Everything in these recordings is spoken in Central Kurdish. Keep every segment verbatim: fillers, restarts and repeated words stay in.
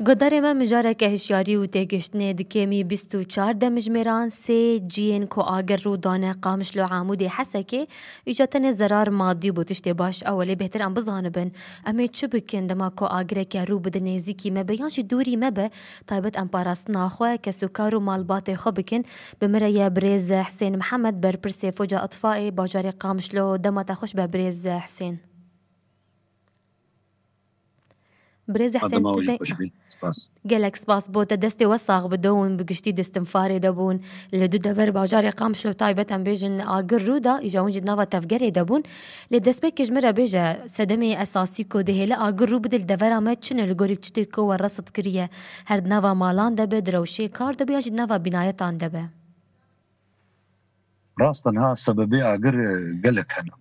گداره ما مجاره هشیاری و تگشتنه دکمی بیست و چهار دمجمران سه جین کو آگر رو دانه قامش لو عمودی حسکه ایجاتن زرار مادی بودشت باش اولی بهتر ام بزانبن اما چه بکن دما کو آگره که رو بده نزیکی ما بیانش دوری ما به طایبت ام پاراست ناخواه که سکار و مالبات خو بکن بمره یا برز حسین محمد بر پرسی فوجا اطفاء باجار قامش لو دما تخوش ببرز حسین برز حسين تتين قالك سباس بوتا دستي وصاغ بدون بقشتي دستنفاري دبون لدو دفر باجاري قامش لو تايبتن بيجن آقر رودا إجاون جد نافا تفقري دبون لدست بيك كجمرة بيجا سدمي أساسي كو دهيلا آقر رو بدل دفر ما تشن لغوري بتشتي كو ورصد كريه هرد نافا مالان دبه دروشي كار دبه يجد نافا بنايتان دبه راستن ها سببي آقر قالك هنا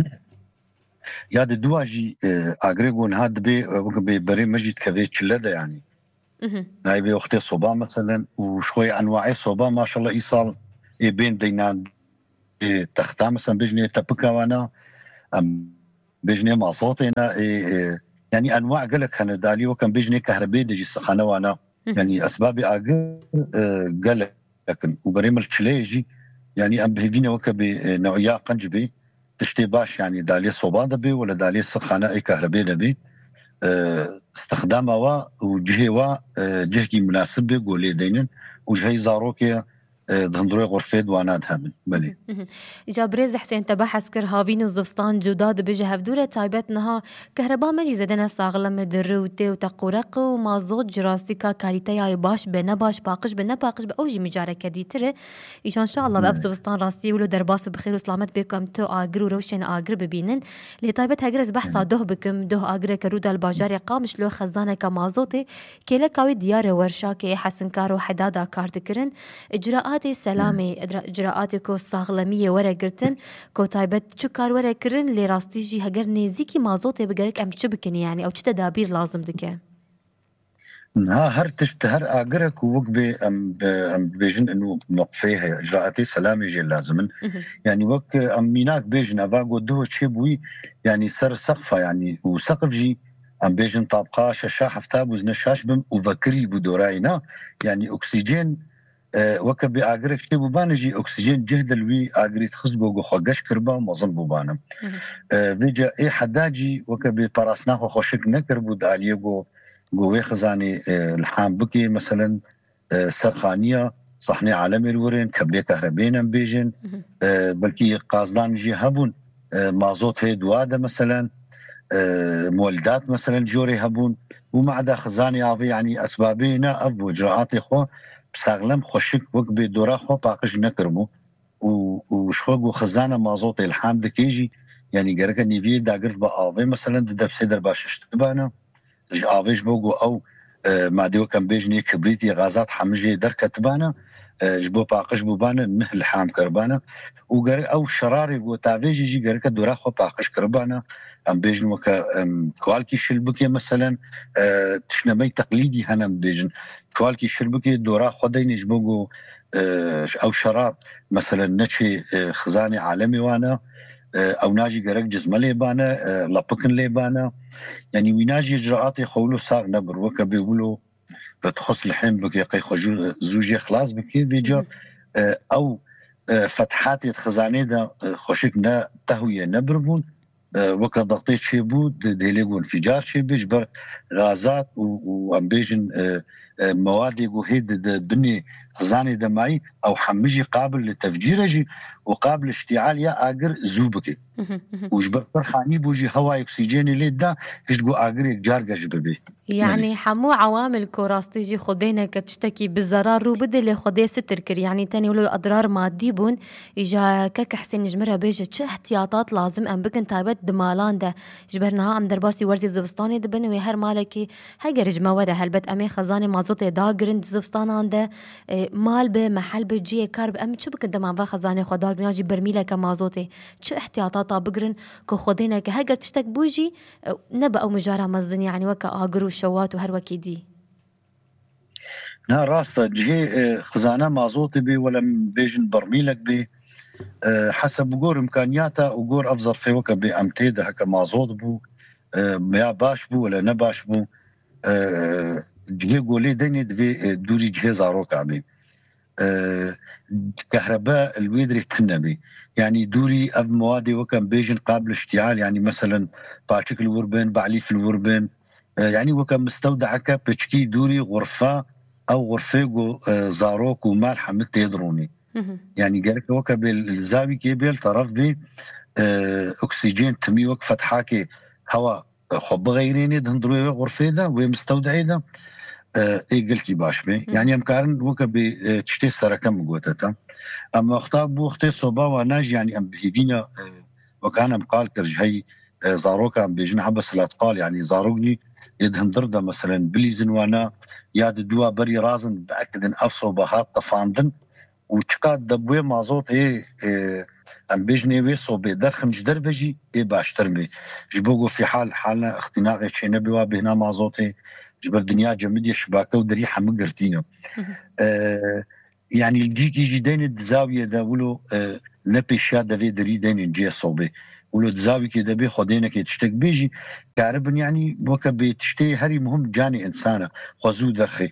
یاد دواجی آگرگون هاد بی وقتی بری مجید کهی چلده یعنی نایبی وقتی صبح مثلا و شوی انواع صبح ماشاءالله ایسال بین دینان تخته مثلا بجنی تپکوانا بجنی ماساتینا یعنی انواع قلق هن دالی وکم بجنی کهربی دجی سخانه وانا یعنی اسباب آگر قلق لكن وبری ملچلیجی یعنی ام بهوینه وکبی نوعیا قنجبی تشتي باش يعني دالي صوبا دبي ولا دالي سخانة اي كهرباء دبي استخدامها وجهي و جهي مناسب قولي دينن وجهي زاروكي دهندروي غرفة دوانات هامن بلي جابريز حسين تبحث كر هافين وزفستان جوداد بجه هفدورة تايبتنها كهرباء مجي زدنا ساغلم دروتي وتقورق ومازوت جراسيكا كاريتا ياي باش بنا باش باقش بنا باقش بأوجي مجارة كديتره إيش إن شاء الله بأف زفستان راسي ولو درباس بخير وسلامت بكم تو آقر وروشن آقر ببينن اللي تايبت هجرز بحثا ده بكم ده آقر كرودا الباجاري قامش لو خزانة كمازوتي كيلا كاوي ديار ورشا كي حسن كارو حدادا كارتكرن إجراءات سلامي إجراءات كو ساغلمية ورا قرتن كو تايبت شو كار ورا كرن اللي راستيجي هجر نزيكي مازوتي بقرك أم شبكن يعني أو شتا دابير لازم دكه ها هر تشتهر آقرك ووقبي أم بيجن إنه مقفيها إجراءات سلامي جي لازمن يعني وك أم ميناك بيجن أفاقو دوه تشيبوي يعني سر سقفة يعني وسقف جي أم بيجن طابقا شاشا حفتاب وزنشاش بم وفكري بدوراينا يعني أكسجين وەکە بێ ئاگرێک شتێ بووبانەژی ئۆکسسیژێن جه دەلوی ئاگریت خست بۆ گۆخواگەش کربا مەزن بووبانم وێجا ئێ حەداجی وەکە بێ پاراستناخۆ خۆشک نەکرد بوو دالیە گۆ گۆوێ خزانێ الحام بکێ مەسەلەن سەرخانیە صحنێ عالەمێ ورێن کەبلێ کەهرەبێنم بێژن بەلکی قازدانژی هەبوون مازۆت هەیە دوادە مەسەلەن مولدات مەسەلەن جۆرێ هەبوون ومعدا خزانی ئاوێ ینی ئەسبابێنە ئەف بۆ جراعاتی خۆ بساغلم خوشك وك بدورا خو باقش نكرمو وشخوق وخزانه مازوت الحام دكيجي يعني جرك نيفي داغرت باوي مثلا دبسي درباش اشتبانا اويش بوغو او ماديو كان بيجني كبريتي غازات حمجي دركتبانا جبو باقش بوبانا نه الحام كربانا وجر او شراري و تافيجي جي جرك دورا خو باقش كربانا ام بيجن وكا كوالكي شلبكي مثلا تشنمي تقليدي هنا بيجن كوالكي شلبكي دورا خدين جبوغو او شرار مثلا نشي خزاني عالمي وانا او ناجي جرك جزمه ليبانا لبكن ليبانا يعني ويناجي اجراءات خولو ساغ نبر وكا بيقولوا فتخص الحين بكي قي زوجي خلاص بكي فيجا او فتحات خزاني دا خوشك تهويه نبربون وكا ضغطيت شي بود ديليغو انفجار شي بيجبر غازات وامبيجن مواد يقوهيد بني خزاني دمائي او حمجي قابل لتفجيرجي وقابل اشتعال يا اقر زوبكي وجبر فرخاني بوجي هواء اكسجيني ليدا هشقو اقر يجارقش ببي يعني حمو عوامل كوراستيجي خدينا كتشتكي بالزرار رو بدل خدي ستركر يعني تاني ولو اضرار مادي بون اجا كك حسين جمرها بيجا تش احتياطات لازم ام بكن تايبت دمالان ده جبرناها ام درباسي ورزي زفستاني دبن وهر مالكي هاجر جما ودا هلبت امي خزاني مازوت داغرن زفستان عنده مال به محل بجي كارب ام شو بكن دم عم خزاني خدا ناجي برميله كمازوتي تش احتياطات بقرن كو خدينا كهاجر تشتك بوجي نبا او مجارة مزن يعني وكا اقرو شوات وهر وكي دي نا راستا جهي خزانة مازوتي بي ولم بيجن برميلك بي حسب قور امكانياتا وقور افضل في وكا بي امتيدا هكا مازوت بو يا باش بو ولا نباش بو جهه قولي دني دفي دوري جهه زاروك عبي كهرباء الويدري تنبي يعني دوري اف موادي وكان بيجن قابل اشتعال يعني مثلا باتشك الوربن بعليف الوربن يعني وكان مستودعك بتشكي دوري غرفه او غرفه زاروك ومال حملت يدروني يعني قالك وكا بالزاوي كيبل طرف بي اكسجين تمي وقفت حاكي هواء حب غيريني دهندروي غرفه ذا ومستودعي ذا اي قلكي باش بي يعني امكارن وكا بتشتي سركم قوتتا اما اختاب بو اختي صوبا وناج يعني ام بهيفينا وكان مقال كرجهي زاروكا ام بيجن عبس الاطفال يعني زاروكني يدهم درده مثلا بليزن وانا ياد دوا بري رازن باكد ان افصو بهات طفاندن وشكاد دبوي مازوت ايه, إيه ام بيجني ويصو بدرخم جدرفجي ايه باشترمي جبوغو في حال حالنا اختناقي شينبي وابهنا مازوتي جبر دنيا جمدية شباكة ودريحة مقرتينه آه يعني الجيكي جي دين الزاوية دا ولو آه نبي شادة في دري دين الجي صوبي ولو الزاوية كده بي خدينة كي تشتك بيجي كعربن يعني وكا بتشتي هري مهم جاني انسانة خزو درخي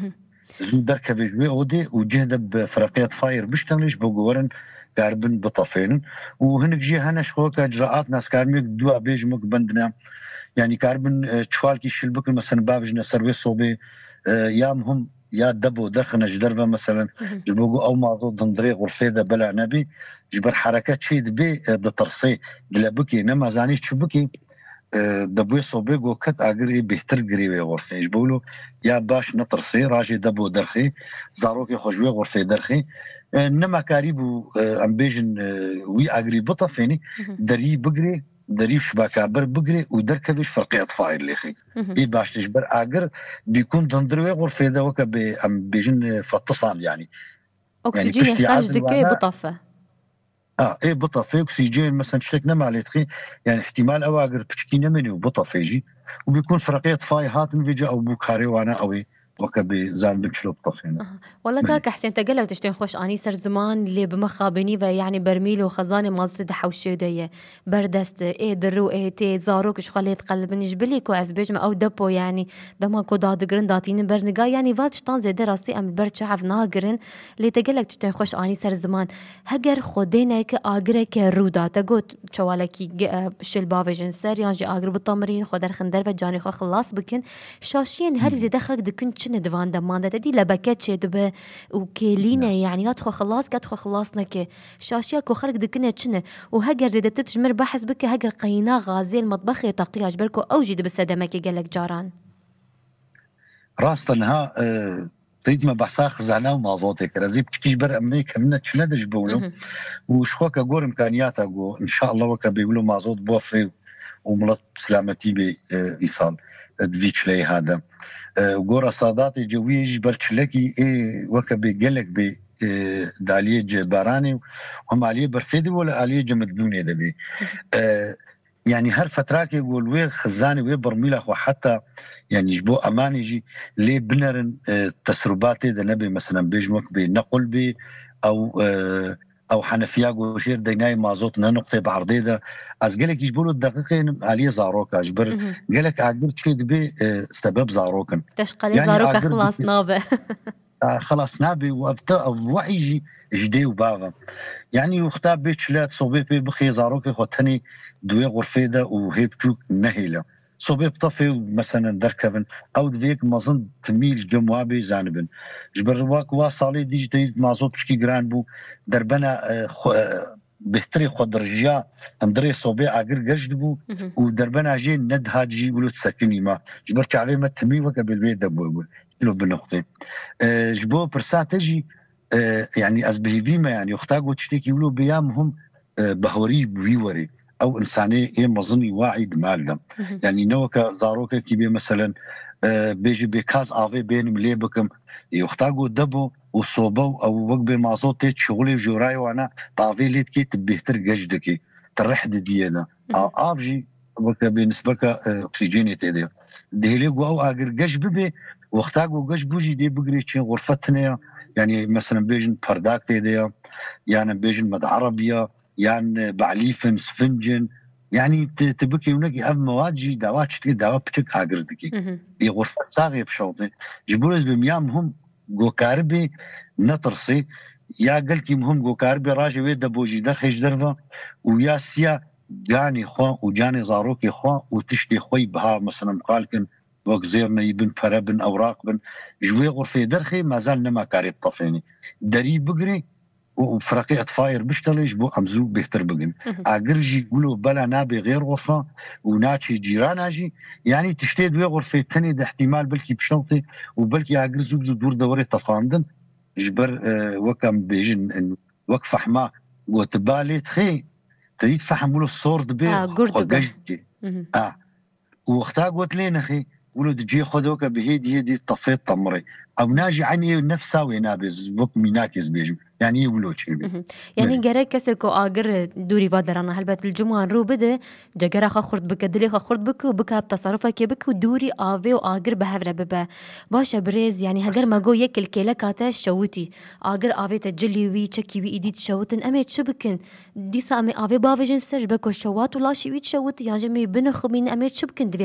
زو دركة بيجوي اودي وجهده بفرقية فاير بشتغلش بقورن كعربن بطفين وهنك جي هنش خوكا اجراءات ناس كارميك دوا بيج مك بندنا يعني كاربن تشوالكي شلبك مثلا بافجنا سروي صوبي يام هم يا دبو دخنا جدرفه مثلا جبوغو او ما ضندري غرفه بلا نبي جبر حركات شي دبي دترسي دلبكي نما زاني شبكي دبوي صوبيغو كت اجري بهتر قريبه غرفه يجبولو يا باش نطرسي راجي دبو درخي زاروكي خوجوي غرفه درخي نما كاريبو ام بيجن وي اجري بطفيني دري بقري دري شباكه بر بقري ودركبش فرقي اطفاء اللي خي اي باش تجبر اجر بيكون دندروي غرفه دا وك ام بيجن فتصال يعني اكسجين يعني خارج دكي بطفه اه ايه بطفي اكسجين مثلا شكنا مع ليتخي يعني احتمال اواقر بتشكينا مني وبطفي يجي وبيكون فرقيه فاي هات نفيجا او بوكاري وانا اوي وكبي زان بنشلو بطفينا أه. والله كاك حسين تقلو تشتين خوش اني سر زمان اللي بمخابني يعني برميل وخزانه مازوت دحوشي ديه بردست ايه درو ايه تي زاروك شو خليت قلبني جبلي كو اسبيجم او دبو يعني دما كو داد جرن داتين برنقا يعني فات شطان زي دراسي ام برشعف ناقرن اللي تقلك تشتين خوش اني سر زمان هجر خدينك اجرك رودا تقوت شوالكي شل بافجن سر يعني اجر بالتمرين خدر خندر فجاني خو خلاص بكن شاشين هل زي دخلك دكن شنو دفان دمان تدي لبكت شدبه وكيلينا يعني يدخل خلاص كدخل خلاص نك شاشيا كو خلق دكنه شنو وهجر زي تتجمر بحث بك هجر قينا غازي المطبخ يتقياش بركو اوجد بالسدمك قال لك جاران راسا ها أه طيب ما بحثا خزعنا وما زوتك رزيب تشكيش بر امريكا من تشلدش بولو وشخوك اقول امكانيات اقول ان شاء الله وكا بيقولوا ما زوت بوفري وملط بسلامتي بإيصال دفيتش لي هذا وقورا صاداتي جويج برشلكي ايه وكا بيقلك بي إيه داليه باراني وهم عليه برفيدي ولا عليه جمدوني دبي اه يعني هر فتراك يقول وي خزاني وي برميلخ وحتى يعني يجبو امان يجي لي بنرن اه تسرباتي ده نبي مثلا بيجمك بنقل بي او اه او حنفياق وشير ديناي مازوت نقطه بعرضي ده از قالك يجبوا له الدقيقين عليه زاروكا جبر قالك اقدر تشيد به سبب زاروكن تشقلي يعني زاروكا خلاص نابه خلاص نابي وافتا وعي جدي وباغا يعني وختاب بيتشلات صوبي بي بخي زاروكي خوتني دوي غرفيده وهي بتشوك نهيله صوبي بطفي مثلا دركبن او دفيك مازن تميل جموابي زانبن جبر واك واصالي ديجيتي مازوت بشكي جران بو دربنا بهتري خدرجيا اندري صوبي اجر جدبو ودربنا جي ند هاجي ولو تسكني ما جبر تعبي ما تمي وك بالبيت دبو لو بنقطه أه جبو برساتجي أه يعني ازبهيفي ما يعني يختاقو تشتكي ولو بيامهم أه بهوري بويوري او انساني ايه مظني واعي بمالهم يعني نوكا زاروكا كي مثلا أه بيجي بكاز افي بين مليبكم يختاقو دبو وصوبو او وقبي مازوت شغلي جوراي وانا طافي ليت كي تبهتر جدكي ترح دينا افجي وك بالنسبه ك اكسجين تيدي دهليغو او اجر جش ببي واختاقو جش بوجي دي بقري شي غرفتنا يعني مثلا بيجن برداك تيدي يعني بيجن مد عربيه يعني بعليفن سفنجن يعني تبكي ونجي أب مواجي دعوات شتي دعوات بتك عقردكي يغرفة صاغي بشوطي جبولز بميام هم جو كاربي نطرسي يا قلتي مهم جو كاربي راجي ويدا بوجي درخيش درفا ويا سيا جاني خوا وجاني زاروكي خوا وتشتي خوي بها مثلا قالكن وك زيرنا يبن فربن أوراق بن جوي غرفة درخي ما زال نما كاري الطفيني دري بقري وفرقية فاير بيشتغلش بو أمزو بيهتر بقن أقرجي يقولوا بلا نابي غير غرفة وناتشي جيران أجي يعني تشتي دوي غرفة تاني ده احتمال بلكي بشوطي وبلكي أقرزو بزو دور دوري تفاندن جبر اه وكم بيجن وقف حما وتبالي تخي تريد فحمولو الصورد بي آه خجي آه واختار قلت لين أخي ولد جي خدوك بهيدي هيدي طفيت طمري أو ناجي عني نفسها وينابز بوك ميناكز بيجم يعني يقولوا شيء يعني جرى كسكو آجر دوري فادرانا هلبت الجمعة رو بده جرى خخرد بك دلي خخرد بك وبك بتصرفك بك ودوري آفي وآجر بهفر ببا باشا بريز يعني هجر ما جو يكل كيلا كاتاش شوتي آجر آفي تجلي وي تشكي وي إيدي تشوتن أمي تشبكن دي سامي آفي بافجن سرج بكو شوات ولا شي وي تشوت يا جمي بنخ من أمي تشبكن